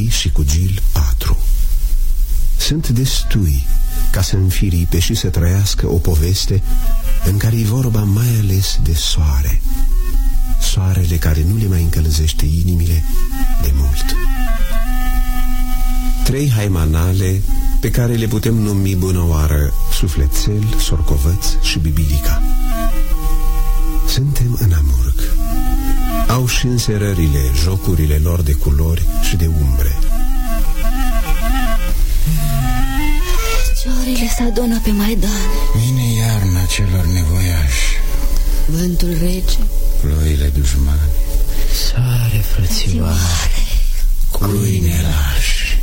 și cu Gil 4. Sunt destui ca să înfiripe și să trăiască o poveste în care e vorba mai ales de soare. Soarele care nu le mai încălzește inimile de mult. 3 haimanale pe care le putem numi bunăoară Sufletel, Sorcovăț și Bibilica. Suntem în Amurg. Au și înserările, jocurile lor de culori și de umbre. Ciorile se adună pe Maidan. Vine iarna celor nevoiași, Vântul rece, ploile dușmane, Sare, frățioare, cui nelași.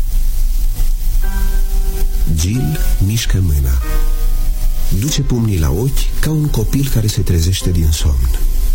Gil mișcă mâna. Duce pumnii la ochi ca un copil care se trezește din somn.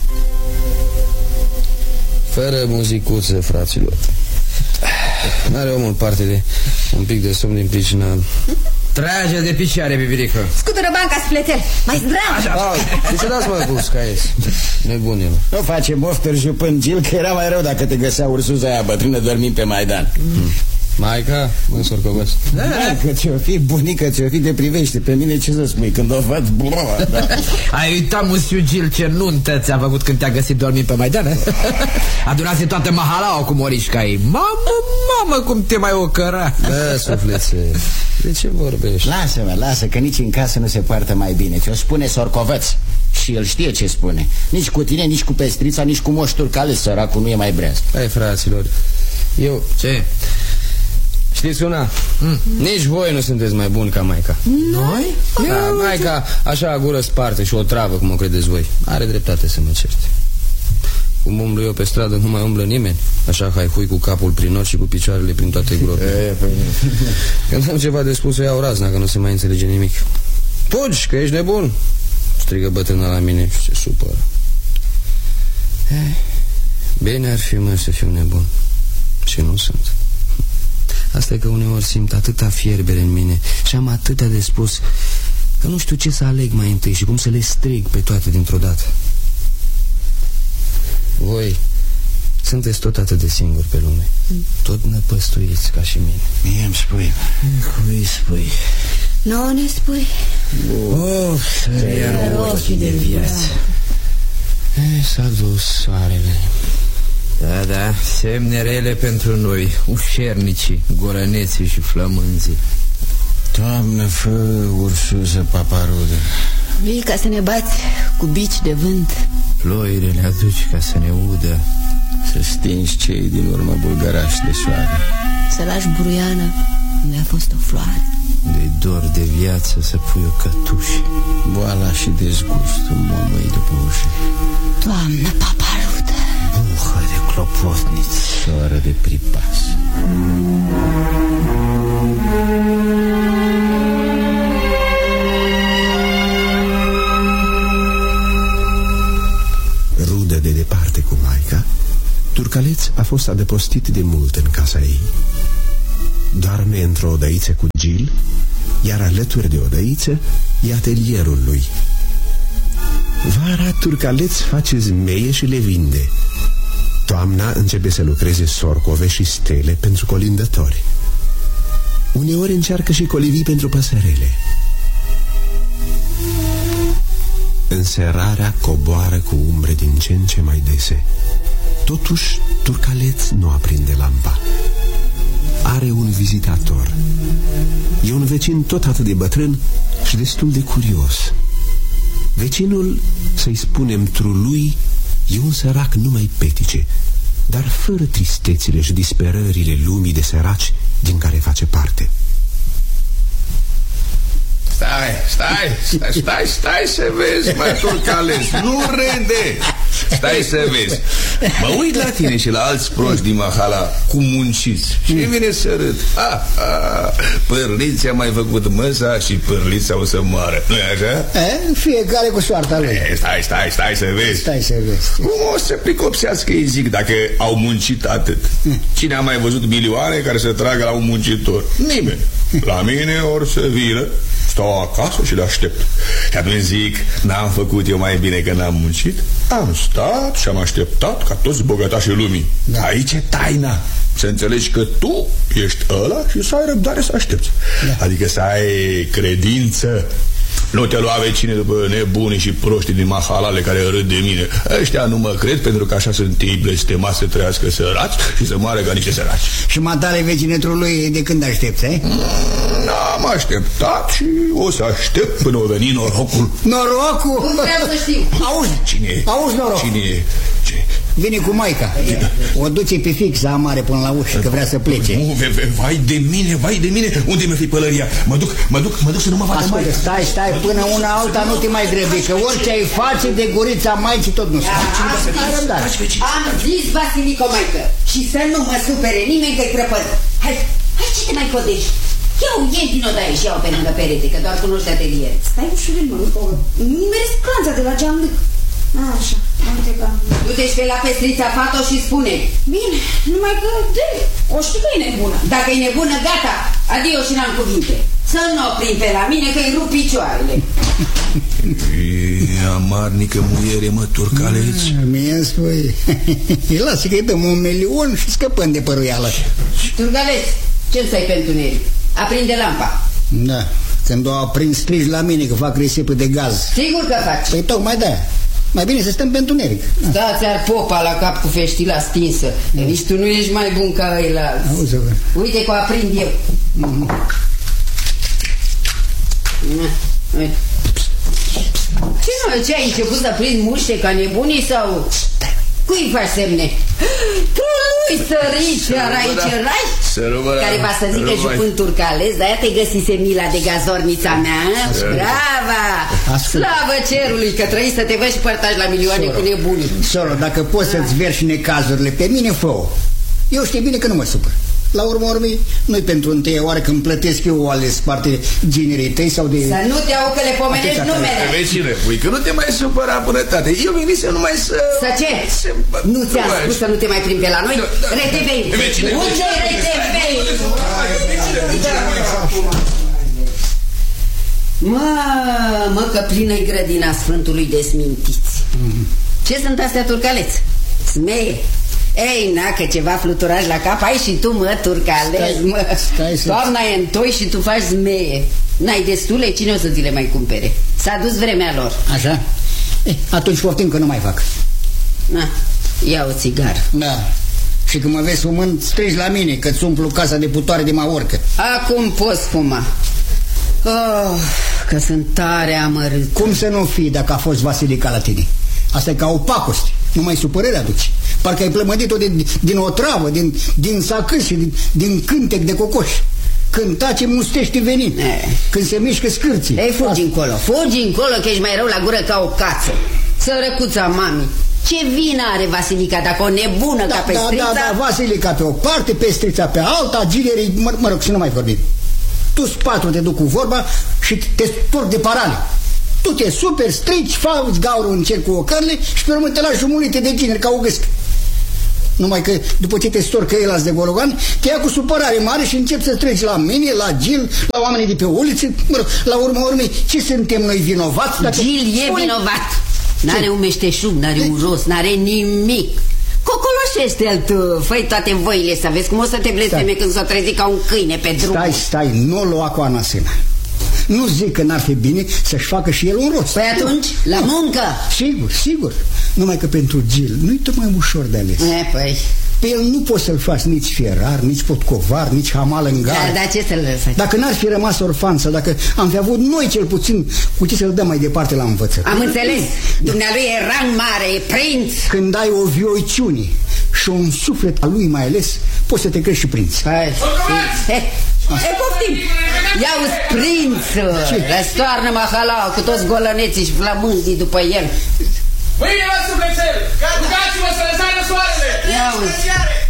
Fără muzicuță, fraților. N-are omul parte de un pic de somn din pricina... Trage de picioare, Bibilică. Scutură banca, Sufletel, mai zdravă. De ce dați mă cu scaies? Nebun el. Nu face mofturi jupând, Gil, că era mai rău dacă te găsea ursuza aia bătrână dormind pe Maidan. Maica, mă, Sorcovăț. Da, că ți-o fi, bunică, ți-o fi, te privește. Pe mine ce să spui când o văd? Da. Ai uitat, musiu Gil, ce nuntă ți-a făcut când te-a găsit dormind pe Maidan? Adunase toată mahalaua cu morișca ei. Mamă, cum te mai ocăra. Da, suflețe, de ce vorbești? Lasă-mă, lasă, că nici în casă nu se poartă mai bine. Ți-o spune Sorcovăț. Și el știe ce spune. Nici cu tine, nici cu Pestrița, nici cu Moș Turcales, săracul nu e mai breaz. Hai, fraților, eu... Ce? Știți una? Nici voi nu sunteți mai buni ca Maica. Noi? Da, Maica așa gură sparte și o travă, cum o credeți voi. Are dreptate să mă certe. Cum umblu eu pe stradă, nu mai umblă nimeni. Așa haihui cu capul prin ochi și cu picioarele prin toate gropile. Când am ceva de spus, o iau razna, că nu se mai înțelege nimic. Fugi, că ești nebun, strigă bătrâna la mine și se supără. Bine ar fi, mă, să fiu nebun. Și nu sunt. Asta e că uneori simt atâta fierbere în mine și am atâtea de spus că nu știu ce să aleg mai întâi și cum să le strig pe toate dintr-o dată. Voi sunteți tot atât de singuri pe lume. Tot năpăstuiți ca și mine. Mie îmi spui. Cui spui? Nu ne spui. Iar ochii de viață. S-a dus soarele. Da, semne rele pentru noi, ușernicii, gorăneții și flămânzii. Doamne, fă ursuză paparudă. Vii ca să ne bați cu bici de vânt. Ploile le aduci ca să ne udă. Să stingi cei din urmă bulgărași de soare. Să lași buruiană unde a fost o floare. De dor de viață să pui o cătușă. Boala și dezgustul momăi după ușă. Doamnă paparudă, Buhă de clopotniți, Soră de pripas. Rudă de departe cu Maica, Turcaleț a fost adăpostit de mult în casa ei. Doarme într-o odăiță cu Gil, iar alături de odăiță e atelierul lui. Vara Turcaleț face zmeie și le vinde. Toamna începe să lucreze sorcove și stele pentru colindători. Uneori încearcă și colivii pentru păsărele. Înserarea coboară cu umbre din ce în ce mai dese. Totuși, Turcaleț nu aprinde lampa. Are un vizitator. E un vecin tot atât de bătrân și destul de curios. Vecinul, să-i spunem trului, e un sărac numai petice, dar fără tristețile și disperările lumii de săraci din care face parte. Stai să vezi, mă, Turcaleț, nu râde. Stai să vezi. Mă uit la tine și la alți proști din mahala cum munciți și vine să râd. Pârlița a mai făcut măsa și pârlița o să moară. Nu-i așa? Fiecare cu soarta lui. Stai să vezi. Stai să vezi. Cum o să pricopsească, îi zic, dacă au muncit atât? Cine a mai văzut milioane care să tragă la un muncitor? Nimeni. La mine ori să vină Stau acasă și le aștept. Și atunci zic, n-am făcut eu mai bine că n-am muncit? Am stat și am așteptat ca toți bogătașii lumii. Da. Aici e taina. Să înțelegi că tu ești ăla și să ai răbdare să aștepți. Da. Adică să ai credință. Nu te lua vecine după nebunii și proștii din mahalale care râd de mine. Ăștia nu mă cred pentru că așa sunt ei blestemați să trăiască săraci și să moară ca niște săraci. Și matale vecinătrului de când aștepți, eh? N-am așteptat și o să aștept până o veni norocul. Norocul? Nu vreau să știu. Auzi? Cine e? Auzi, noroc? Cine e? Vine cu maica. O duce pe fix amare până la ușă, că vrea să plece. Vai de mine, vai de mine. Unde mi-a fi pălăria? Mă duc să nu mă vadă mai. Stai, până una alta nu te mai grăbi, că orice ai face de gurița maicii tot nu se face. Am zis, Vasilico, maică, și să nu mă supere nimeni că-i crăpăt. Hai, ce te mai podești? Eu ieși din odaie și iau pe lângă perete, că doar cunoști atelier. Stai ușurel, mă, nimeresc clanța de la geamlâc. Așa, uite că... Du-te și pe la pestrița Fato și spune. Bine, numai că o știu că e nebună. Dacă e nebună, gata, adio și n-am cuvinte. Să nu o prind pe la mine că îi rup picioarele. E amarnică muiere, mă, Turcaleț. Mie-mi spui. Lasă că-i dăm 1.000.000 și scăpăm de păruială. Turcaleț, ce-mi stai pentru neri? Aprinde lampa. Da, când o aprind strigi la mine că fac risipă de gaz. Sigur că faci. Păi tocmai de-aia. Mai bine să stăm pe întuneric. Da, ți-ar popa la cap cu feștila stinsă. Nici tu nu ești mai bun ca ăilalți. Uite că o aprind eu. Ce ai început să prind muște ca nebunii sau... Cui faci semne? Tu nu-i sărici, rai, care va să zică jupând Turcaleț, de-aia te găsise mila de gazornița mea. Brava! Slavă cerului că trăi să te vezi și părtași la milioane cu nebunii. Soro, dacă poți să-ți verși necazurile pe mine, fă-o. Eu știu bine că nu mă supăr. La urmă, nu-i pentru întâia oară când plătesc eu o ales parte ginerii tăi sau de... Să nu te au că le pomenești numele. Vecine, pui că nu te mai supăra până tate. Eu venisem numai să... Să ce? Nu ți-am spus să nu te mai plimbi pe la noi? Retevei! Unde retevei? Mă, că plină-i grădina Sfântului de Smintiți. Ce sunt astea, Turcaleț? Smeie. Ei, na, că ceva fluturaj la cap ai și tu, mă, Turcaleț, mă. Toamna e întoi și tu faci zmeie. N-ai destule, cine o să ți le mai cumpere? S-a dus vremea lor. Așa? Atunci poftim că nu mai fac. Na, ia o țigară. Da. Și când mă vezi fumând, strigi la mine că-ți umplu casa de putoare de maorcă. Acum poți fuma. Oh, că sunt tare amărât. Cum să nu fii dacă a fost Vasilica la tine? Asta e ca o pacoste. Numai supărări aduci. Parcă ai plămădit-o din o travă, din sacâs și din cântec de cocoș. Când tace, mustește venin. Când se mișcă scârții. Ei, fugi încolo, că ești mai rău la gură ca o cață. Sărăcuța mami. Ce vină are Vasilica dacă o nebună ca Pestrița? Da, Vasilica pe o parte, Pestrița pe alta, ginerii, mă rog, și nu mai vorbim. Tu spatru te duc cu vorba și te storc de parale. Tu te super, strici, faci gaurul în cer cu ocărle și pe urmă te lași jumulite de gineri ca o gâscă. Numai că după ce te storcă el azi de gologan, te ia cu supărare mare și începi să treci la mine, la Gil, la oamenii de pe uliță. Mă rog, la urma urmei, ce suntem noi vinovați? Gil e vinovat. N-are un meșteșug, n-are un ros, n-are nimic. Cocoloșește-l tu, fă-i toate voile să vezi cum o să te blesteme când s-o trezi ca un câine pe drum. Stai, nu lua cu anasena. Nu zic că n-ar fi bine să-și facă și el un rost. Păi atunci, la muncă. Sigur. Numai că pentru Gil nu-i tocmai ușor de ales. Păi pe el nu poți să-l faci nici fierar, nici potcovar, nici hamal în gar. Dar ce să-l faci? Dacă n-ar fi rămas orfan sau dacă am fi avut noi cel puțin cu ce să-l dăm mai departe la învățătură. Am înțeles. Dumnealui e rang mare, e prinț. Când ai o vioiciune și un suflet al lui mai ales, poți să te crești și prinț. Poftim. Ia-uzi prinț. Răstoarnă mahala cu toți golăneții și flămânzii după el. Mâine la sufletel! Rugați-vă să răsară soarele! Ia-uzi.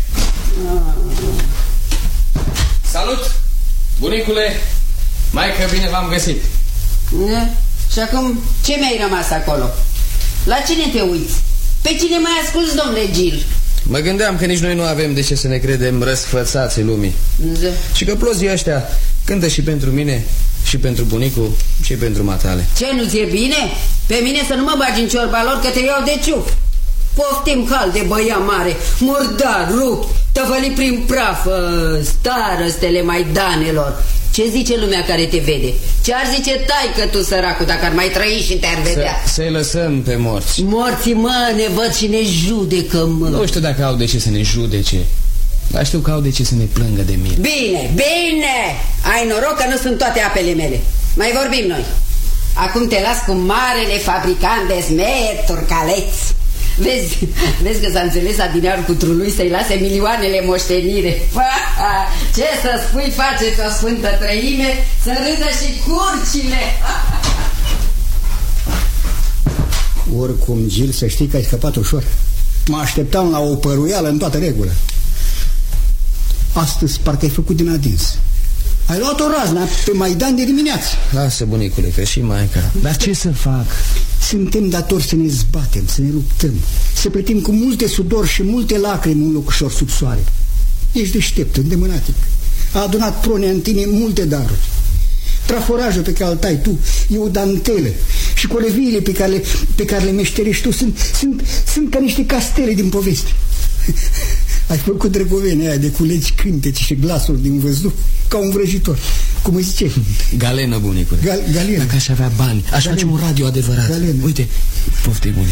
Salut! Bunicule, mai că bine v-am găsit. Și acum, ce mi-ai rămas acolo? La cine te uiți? Pe cine mai asculți, domnule Gil? Mă gândeam că nici noi nu avem de ce să ne credem răsfățații lumii. Și că plozii ăștia cântă și pentru mine Și pentru bunicul și pentru matale. Ce, nu ți-e bine? Pe mine să nu mă bagi în ciorba lor, că te iau de ciuf. Poftim cal de băia mare, murdar, rupt, tăvălit prin praf, starăstele maidanelor. Ce zice lumea care te vede? Ce-ar zice taică tu, săracul, dacă ar mai trăi și te-ar vedea? Să-i lăsăm pe morți. Morții, mă, ne văd și ne judecă, mă. Nu știu dacă au de ce să ne judece, dar știu că au de ce să ne plângă de mine. Bine, bine! Ai noroc că nu sunt toate apele mele. Mai vorbim noi. Acum te las cu marele fabricant de smer, Turcaleț. Vezi că s-a înțeles adineaur cu trului să-i lase milioanele moștenire. Ce să spui, faceți o sfântă trăime, să râdă și curcile. Oricum, Gil, să știi că ai scăpat ușor. Mă așteptam la o păruială în toată regulă. Astăzi parcă ai făcut din adins. Ai luat o razna pe Maidan de dimineață. Lasă, bunicule, că și maica. Dar ce să fac? Suntem datori să ne zbatem, să ne luptăm, să plătim cu multe sudor și multe lacrimi un locușor sub soare. Ești deștept, îndemânatic. A adunat Pronea în tine multe daruri. Traforajul pe care îl tai tu e o dantelă și coleviile pe care le meșterești tu sunt ca niște castele din poveste. Ai făcut drăgovenia aia de culegi cânteci și glasuri din văzduh ca un vrăjitor. Cum îi zice? Galenă, bunicule. Galenă. Dacă aș avea bani, aș face un radio adevărat. Galenă. Uite, poftă-i, bunic.